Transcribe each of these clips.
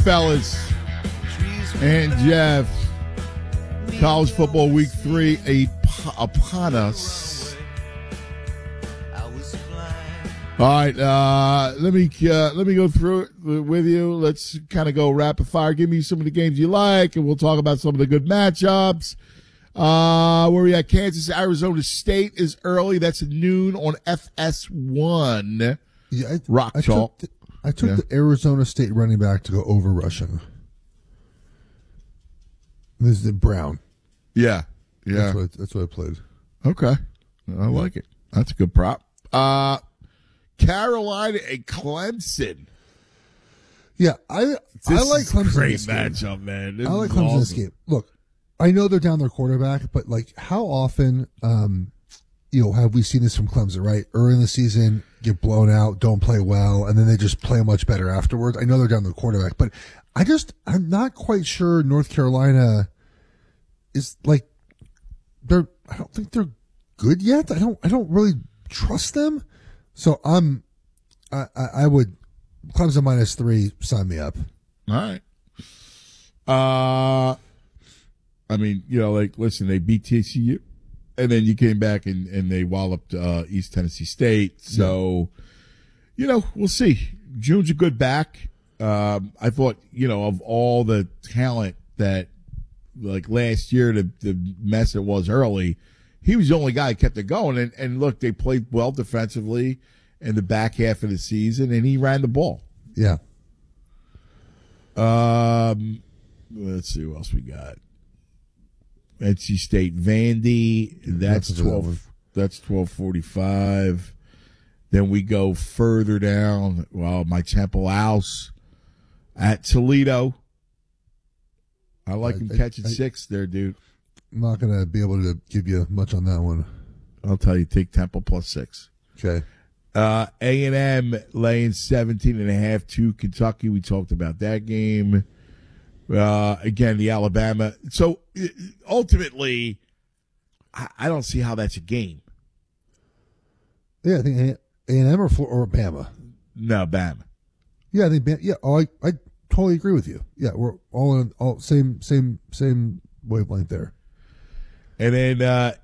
fellas and Jeff. College football week 3 upon us. All right, let me go through it with you. Let's kind of go rapid fire. Give me some of the games you like, and we'll talk about some of the good matchups. Where we at? Kansas, Arizona State is early. That's at noon on FS1. Yeah, Rock Chalk. I took the Arizona State running back to go over rushing. This is the Brown. Yeah. That's what I played. Okay, I like it. That's a good prop. Carolina and Clemson. Yeah, I like Clemson. Great in this game. matchup, man. I like Clemson in this game. Look, I know they're down their quarterback, but like, how often, have we seen this from Clemson? Right, early in the season, get blown out, don't play well, and then they just play much better afterwards. I know they're down their quarterback, but I'm not quite sure North Carolina is like I don't think they're good yet. I don't really trust them. So I would Clemson -3, sign me up. All right. I mean, listen, they beat TCU, and then you came back and they walloped East Tennessee State. So, we'll see. June's a good back. I thought, of all the talent that, like last year, the mess it was early, he was the only guy who kept it going. And look, they played well defensively in the back half of the season, and he ran the ball. Yeah. Let's see what else we got. NC State Vandy. That's 12. That's 12:45. Then we go further down. Well, my Temple House at Toledo. I like him catching 6 there, dude. I'm not going to be able to give you much on that one. I'll tell you, take Temple +6. Okay. A&M laying 17.5 to Kentucky. We talked about that game. Again, the Alabama. So ultimately, I don't see how that's a game. Yeah, I think A&M or Bama. No, Bama. Yeah, I think Bama. Yeah, I totally agree with you. Yeah, we're all same wavelength there. And then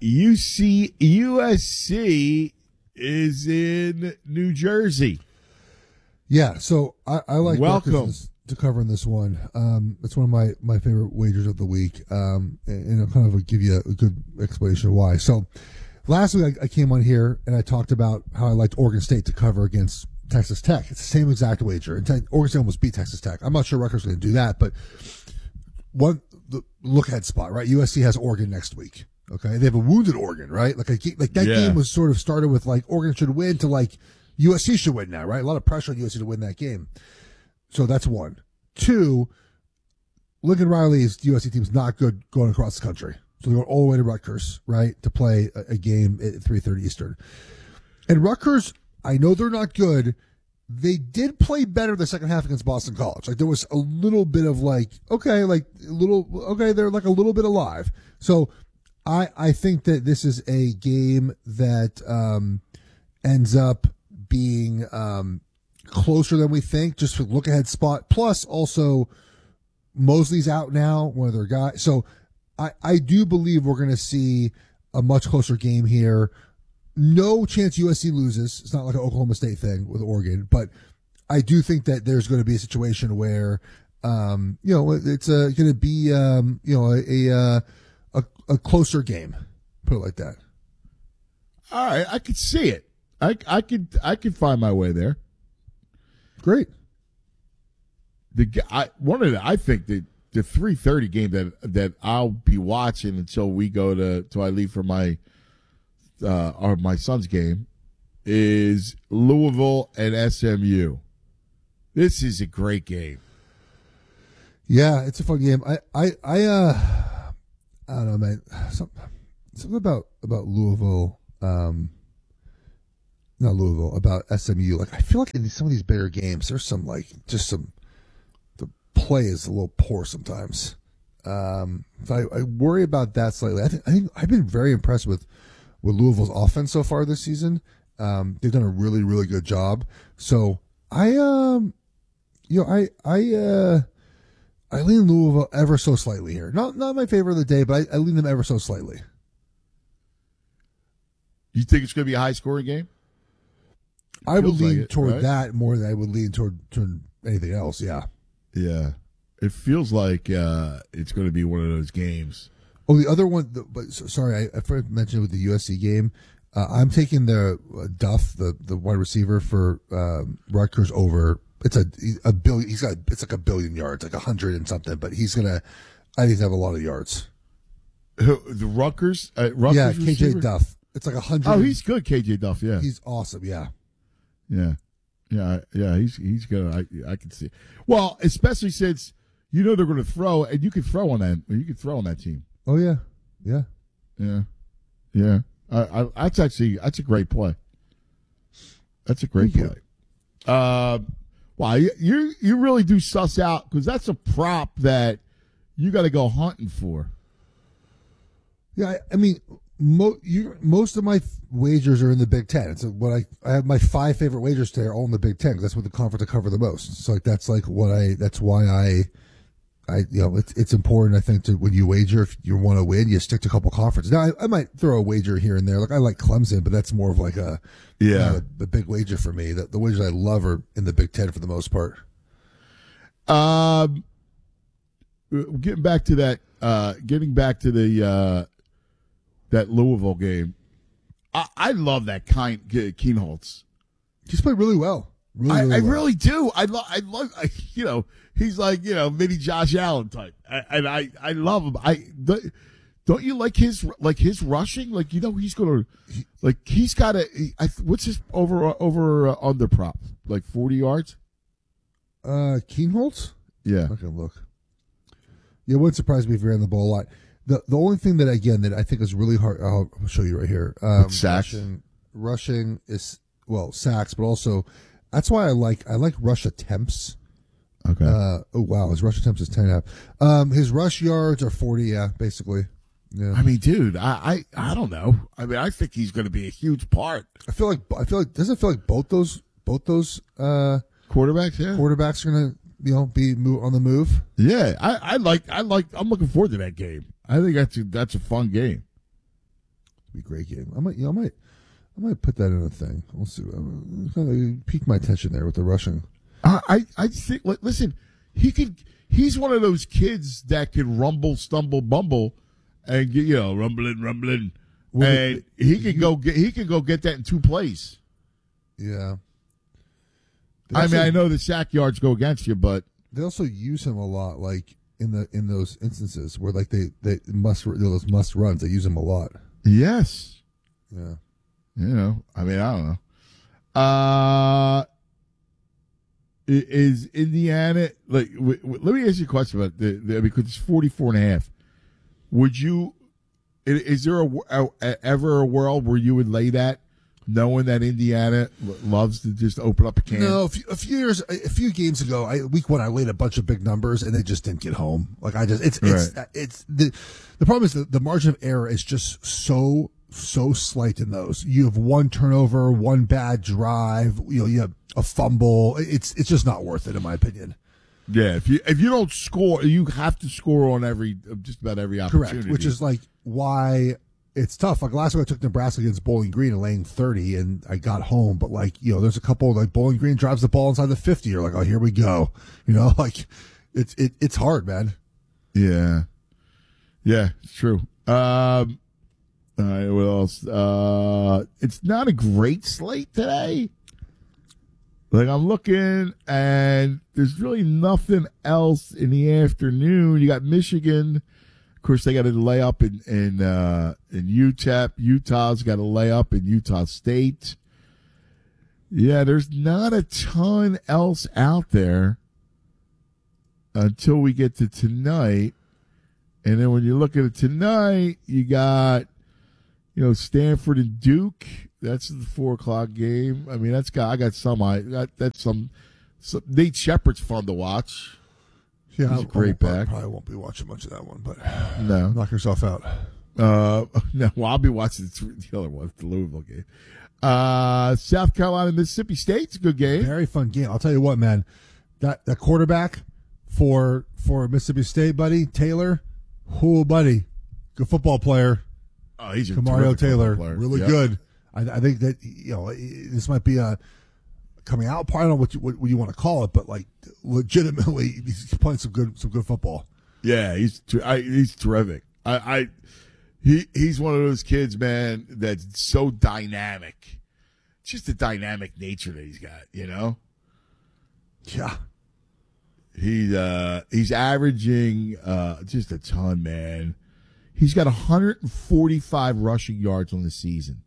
USC is in New Jersey. Yeah, so I like welcome to cover in this one. It's one of my favorite wagers of the week, and I'll kind of give you a good explanation of why. So last week I came on here and I talked about how I liked Oregon State to cover against Texas Tech. It's the same exact wager. And Oregon State almost beat Texas Tech. I'm not sure Rutgers going to do that, but the look ahead spot, right? USC has Oregon next week. Okay, they have a wounded Oregon, right? Like that game was sort of started with like Oregon should win to like USC should win now, right? A lot of pressure on USC to win that game. So that's one. 2, Lincoln Riley's USC team's not good going across the country. So they're going all the way to Rutgers, right, to play a game at 3:30 Eastern. And Rutgers, I know they're not good. They did play better the second half against Boston College. Like there was a little bit of like, they're like a little bit alive. So I think that this is a game that ends up being closer than we think, just for look ahead spot. Plus, also Mosley's out now, one of their guys. So I do believe we're going to see a much closer game here. No chance USC loses. It's not like an Oklahoma State thing with Oregon, but I do think that there's going to be a situation where, it's going to be, a closer game. Put it like that. All right, I could see it. I could find my way there. Great. I think the 3:30 game that I'll be watching until I leave for my son's game is Louisville and SMU. This is a great game. Yeah, it's a fun game. I don't know, man. Something about Louisville, not Louisville, about SMU. Like I feel like in some of these bigger games, there's the play is a little poor sometimes. So I worry about that slightly. I think I've been very impressed with Louisville's offense so far this season. They've done a really, really good job. So I I lean Louisville ever so slightly here. Not my favorite of the day, but I lean them ever so slightly. You think it's going to be a high-scoring game? I would lean toward right? that more than I would lean toward anything else. Yeah. Yeah. It feels like it's going to be one of those games. Oh, the other one, sorry, I forgot to mention with the USC game. I'm taking the Duff, the wide receiver for Rutgers over. It's a billion. It's like a billion yards, like 100 and something. But he's gonna, I think, have a lot of yards. The Rutgers, Yeah, receiver? KJ Duff. It's like 100. Oh, he's good, KJ Duff. Yeah, he's awesome. Yeah. He's good. I can see. Well, especially since they're going to throw, and you can throw on that. You can throw on that team. Oh yeah. That's a great play. That's a great play. Well, you really do suss out because that's a prop that you got to go hunting for. Yeah, I mean, most of my wagers are in the Big Ten. It's what I have my 5 favorite wagers today are all in the Big Ten because that's what the conference I cover the most. So that's why I it's important, I think, to when you wager, if you want to win, you stick to a couple conferences. Now, I might throw a wager here and there. Like I like Clemson, but that's more of like a big wager for me. The wagers I love are in the Big Ten for the most part. Getting back to the that Louisville game. I love that Kienholz. He's played really well. Really I well. really do. I love. He's like mini Josh Allen type, and I love him. Don't you like his rushing? Like he's got what's his over under prop, like 40 yards. Kienholz? Yeah, I can look. Yeah, it wouldn't surprise me if he ran the ball a lot. The only thing that I think is really hard. I'll show you right here. Sacks. Rushing is sacks, but also that's why I like rush attempts. Okay. Oh wow, his rush attempts is 10.5. His rush yards are 40. Yeah, basically. Yeah. I mean, dude, I don't know. I mean, I think he's going to be a huge part. I feel like doesn't it feel like both those quarterbacks? Yeah, quarterbacks are going to be on the move. Yeah, I'm looking forward to that game. I think that's a fun game. It'll be a great game. I might put that in a thing. We'll see. Kind of piqued my attention there with the rushing. I think. Listen, he's one of those kids that can rumble, stumble, bumble, and get rumbling, and he can go get that in 2 plays. Yeah. I know the sack yards go against you, but they also use him a lot, like in those instances where like those must runs. They use him a lot. Yes. Yeah. I mean, I don't know. Is Indiana let me ask you a question about because it's 44.5. Would you? Is there ever a world where you would lay that, knowing that Indiana loves to just open up a can? No, a few games ago, week 1, I laid a bunch of big numbers and they just didn't get home. Like it's the problem is the margin of error is just so slight in those. You have one turnover, one bad drive, you have a fumble. It's just not worth it, in my opinion. Yeah, if you don't score, you have to score on just about every opportunity. Correct, which is like why it's tough. Like last week I took Nebraska against Bowling Green and laying 30 and I got home, but there's a couple like Bowling Green drives the ball inside the 50. You're like, oh, here we go. Like it's hard, man. Yeah. Yeah, it's true. All right, what else? It's not a great slate today. Like I'm looking, and there's really nothing else in the afternoon. You got Michigan, of course. They got a layup in UTEP. Utah's got a layup in Utah State. Yeah, there's not a ton else out there until we get to tonight. And then when you look at it tonight, you got Stanford and Duke. That's the 4:00 game. I mean, that's some. Nate Shepard's fun to watch. Yeah, he's a great back. Probably won't be watching much of that one, but no, knock yourself out. No, well, I'll be watching the other one, the Louisville game. South Carolina, Mississippi State's a good game. Very fun game. I'll tell you what, man. That quarterback for for Mississippi State, buddy. Taylor. Oh, buddy. Good football player. Oh, he's a Kamario Taylor. Player. Really good. I think that, this might be a coming out part. I don't know what you want to call it, but like legitimately, he's playing some good football. Yeah, he's terrific. He's one of those kids, man, that's so dynamic. Just the dynamic nature that he's got, Yeah. He's averaging just a ton, man. He's got 145 rushing yards on the season.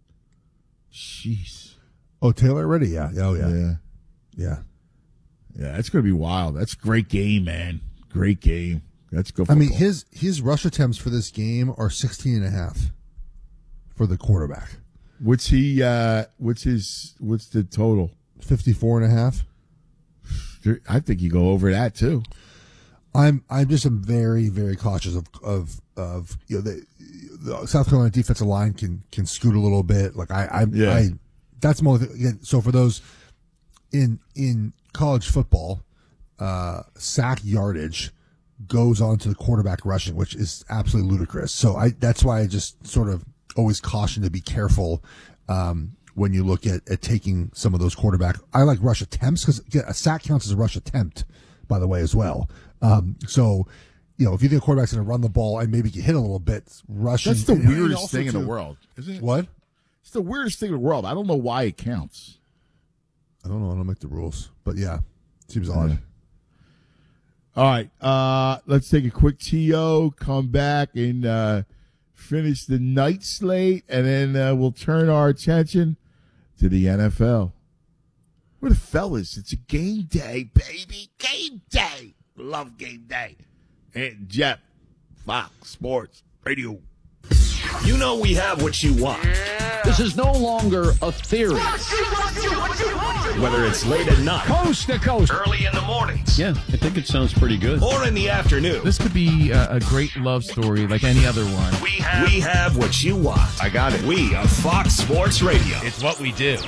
Jeez. Oh, Taylor already? Yeah. Oh, yeah. Yeah. Yeah. Yeah, that's going to be wild. That's a great game, man. Great game. That's good football. I mean, his rush attempts for this game are 16.5 for the quarterback. What's the total? 54.5. I think you go over that too. I'm very, very cautious of the South Carolina defensive line can scoot a little bit. Like that's more again. So for those in college football, sack yardage goes on to the quarterback rushing, which is absolutely ludicrous. So that's why I just sort of always caution to be careful when you look at taking some of those quarterback. I like rush attempts because a sack counts as a rush attempt, by the way, as well. So, if you think a quarterback's going to run the ball and maybe get hit a little bit, rushing. That's the weirdest thing in the world, isn't it? What? It's the weirdest thing in the world. I don't know why it counts. I don't know. I don't make the rules, but yeah, seems odd. All right, let's take a quick TO, come back and finish the night slate, and then we'll turn our attention to the NFL. Where the fellas? It's a game day, baby. Game day. Love game day. And Jeff, Fox Sports Radio. You know we have what you want. This is no longer a theory. Whether it's late at night, Coast to coast, early in the mornings, Yeah, I think it sounds pretty good. or in the afternoon, This could be a great love story like any other one. we have what you want. I got it. We are Fox Sports Radio. It's what we do.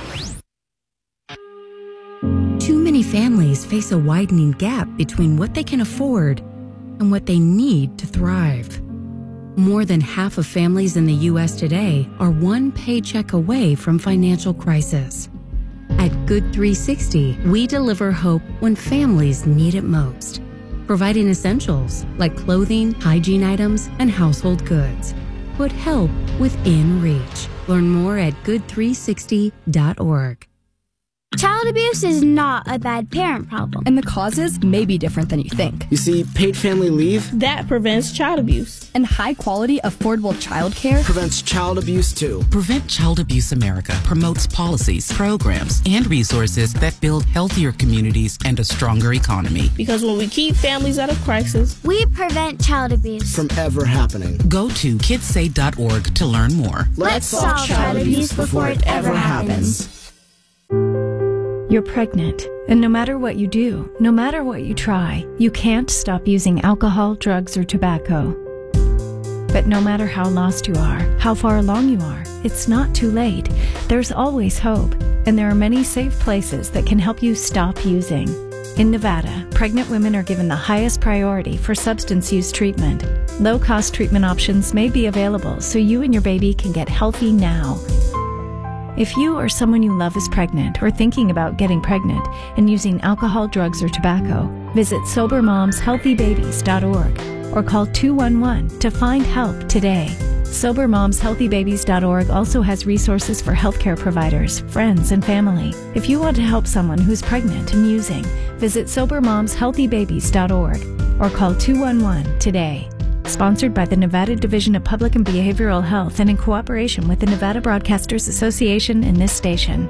Too many families face a widening gap between what they can afford and what they need to thrive. More than half of families in the U.S. today are one paycheck away from financial crisis. At Good 360, we deliver hope when families need it most, providing essentials like clothing, hygiene items, and household goods. Put help within reach. Learn more at good360.org. Child abuse is not a bad parent problem. And the causes may be different than you think. You see, paid family leave That prevents child abuse. And high-quality, affordable childcare prevents child abuse, too. Prevent Child Abuse America promotes policies, programs, and resources that build healthier communities and a stronger economy. Because when we keep families out of crisis, we prevent child abuse from ever happening. Go to kidssay.org to learn more. Let's solve child abuse before it ever happens. You're pregnant, and no matter what you do, no matter what you try, you can't stop using alcohol, drugs, or tobacco. But no matter how lost you are, how far along you are, it's not too late. There's always hope, and there are many safe places that can help you stop using. In Nevada, pregnant women are given the highest priority for substance use treatment. Low-cost treatment options may be available so you and your baby can get healthy now. If you or someone you love is pregnant or thinking about getting pregnant and using alcohol, drugs, or tobacco, visit SoberMomsHealthyBabies.org or call 211 to find help today. SoberMomsHealthyBabies.org also has resources for healthcare providers, friends, and family. If you want to help someone who's pregnant and using, visit SoberMomsHealthyBabies.org or call 211 today. Sponsored by the Nevada Division of Public and Behavioral Health and in cooperation with the Nevada Broadcasters Association and this station.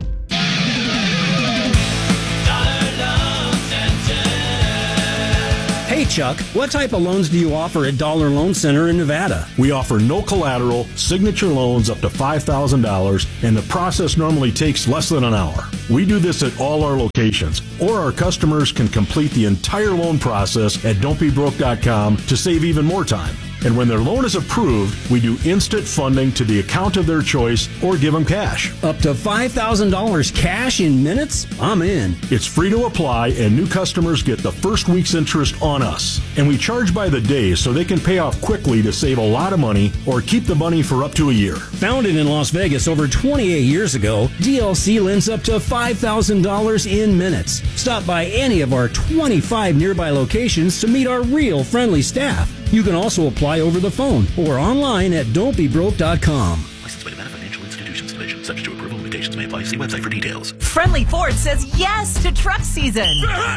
Hey, Chuck, what type of loans do you offer at Dollar Loan Center in Nevada? We offer no collateral, signature loans up to $5,000, and the process normally takes less than an hour. We do this at all our locations, or our customers can complete the entire loan process at don'tbebroke.com to save even more time. And when their loan is approved, we do instant funding to the account of their choice or give them cash. Up to $5,000 cash in minutes? I'm in. It's free to apply, and new customers get the first week's interest on us. And we charge by the day so they can pay off quickly to save a lot of money or keep the money for up to a year. Founded in Las Vegas over 28 years ago, DLC lends up to $5,000 in minutes. Stop by any of our 25 nearby locations to meet our real friendly staff. You can also apply over the phone or online at don'tbebroke.com. Licensed by Nevada Financial Institutions Division. Subject to approval. Limitations may apply. See website for details. Friendly Ford says yes to truck season.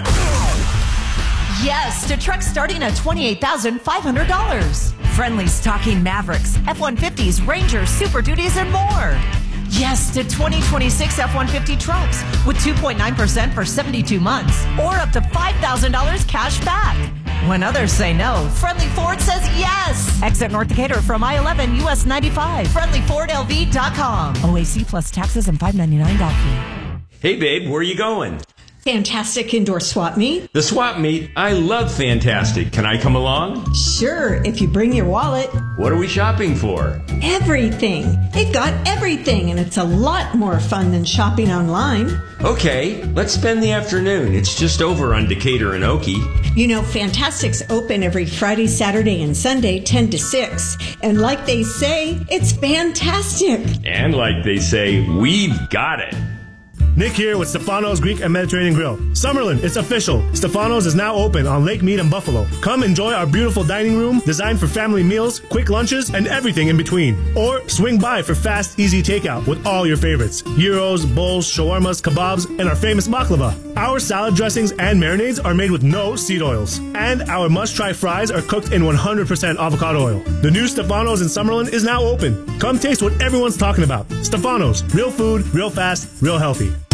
Yes to trucks starting at $28,500. Friendly's talking Mavericks, F-150s, Rangers, Super Duties, and more. Yes to 2026 F-150 trucks with 2.9% for 72 months or up to $5,000 cash back. When others say no, Friendly Ford says yes. Exit North Decatur from I-11 US 95. FriendlyFordLV.com. OAC plus taxes and $5.99 fee. Hey, babe, where are you going? Fantastic Indoor Swap Meet. The swap meet? I love Fantastic. Can I come along? Sure, if you bring your wallet. What are we shopping for? Everything. They've got everything, and it's a lot more fun than shopping online. Okay, let's spend the afternoon. It's just over on Decatur and Okie. You know, Fantastic's open every Friday, Saturday, and Sunday, 10 to 6. And like they say, it's fantastic. And like they say, we've got it. Nick here with Stefano's Greek and Mediterranean Grill. Summerlin, it's official. Stefano's is now open on Lake Mead and Buffalo. Come enjoy our beautiful dining room designed for family meals, quick lunches, and everything in between. Or swing by for fast, easy takeout with all your favorites. Gyros, bowls, shawarmas, kebabs, and our famous baklava. Our salad dressings and marinades are made with no seed oils. And our must-try fries are cooked in 100% avocado oil. The new Stefano's in Summerlin is now open. Come taste what everyone's talking about. Stefano's, real food, real fast, real healthy.